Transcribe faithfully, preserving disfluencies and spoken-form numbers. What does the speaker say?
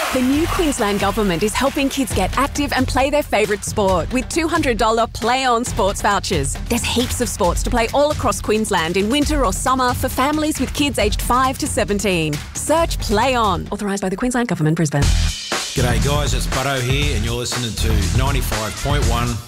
The new Queensland Government is helping kids get active and play their favourite sport with two hundred dollars Play On sports vouchers. There's heaps of sports to play all across Queensland in winter or summer for families with kids aged five to seventeen. Search Play On. Authorised by the Queensland Government, Brisbane. G'day guys, it's Butto here and you're listening to ninety-five point one